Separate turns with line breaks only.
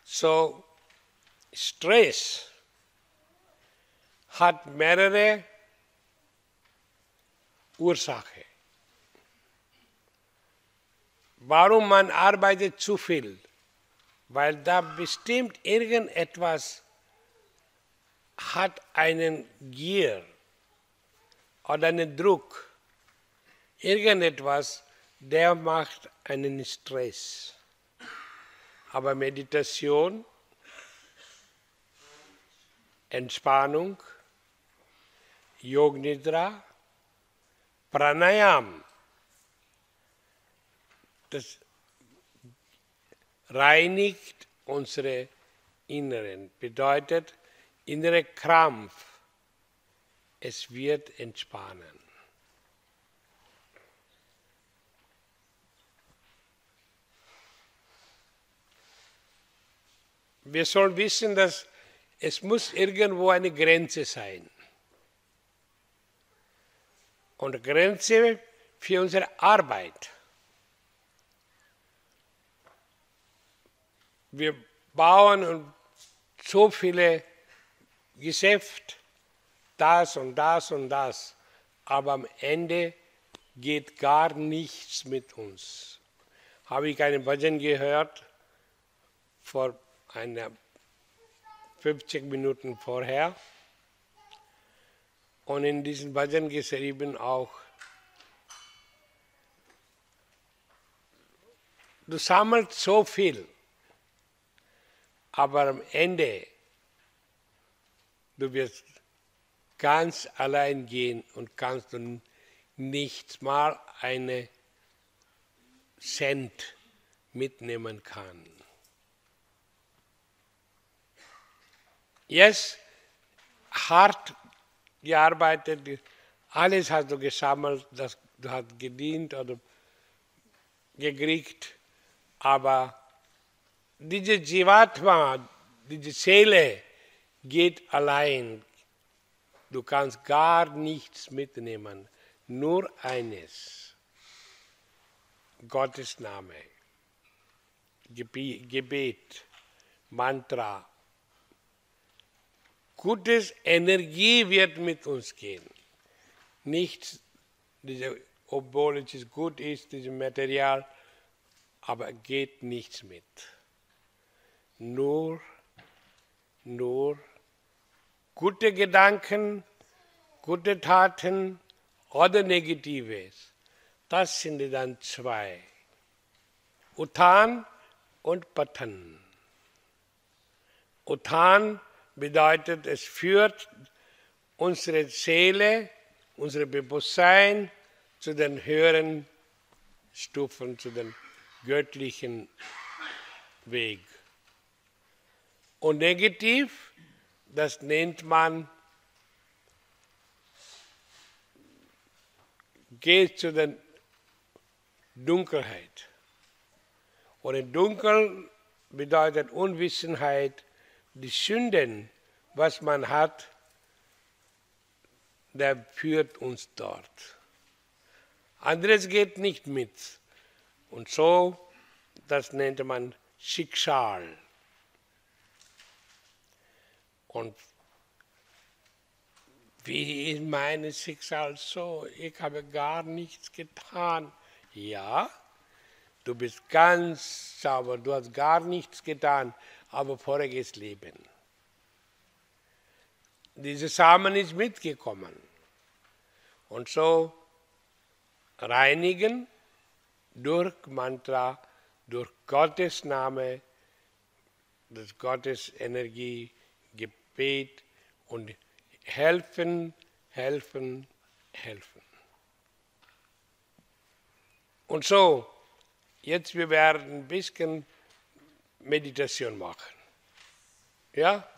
So, Stress hat mehrere Ursachen. Warum man arbeitet zu viel? Weil da bestimmt irgendetwas hat einen Gier oder einen Druck. Irgendetwas, der macht einen Stress. Aber Meditation, Entspannung, Yoga Nidra, Pranayam, das reinigt unsere Inneren, bedeutet innere Krampf, es wird entspannen. Wir sollen wissen, dass es muss irgendwo eine Grenze sein. Und Grenze für unsere Arbeit. Wir bauen so viele Geschäfte, das und das und das, aber am Ende geht gar nichts mit uns. Habe ich einen Bhajan gehört, vor 50 Minuten vorher, und in diesem Bhajan geschrieben auch, du sammelst so viel, aber am Ende, du wirst ganz allein gehen und kannst du nicht mal einen Cent mitnehmen kann. Jetzt hart gearbeitet, alles hast du gesammelt, das du hast gedient oder gekriegt, aber diese Jivatma, diese Seele geht allein. Du kannst gar nichts mitnehmen, nur eines, Gottes Name, Gebet, Mantra. Gutes Energie wird mit uns gehen. Nicht, obwohl es gut ist, dieses Material, aber geht nichts mit. Nur gute Gedanken, gute Taten oder Negatives. Das sind dann zwei. Uttan und Patan. Uttan bedeutet, es führt unsere Seele, unser Bewusstsein zu den höheren Stufen, zu dem göttlichen Weg. Und negativ, das nennt man, geht zu der Dunkelheit. Und Dunkel bedeutet Unwissenheit, die Sünden, was man hat, der führt uns dort. Anderes geht nicht mit. Und so, das nennt man Schicksal. Und wie ist mein Schicksal so? Ich habe gar nichts getan. Ja, du bist ganz sauber, du hast gar nichts getan, aber voriges Leben. Dieser Samen ist mitgekommen. Und so reinigen durch Mantra, durch Gottes Name, das Gottes Energie, Gebet und helfen. Und so, jetzt wir werden ein bisschen Meditation machen. Ja?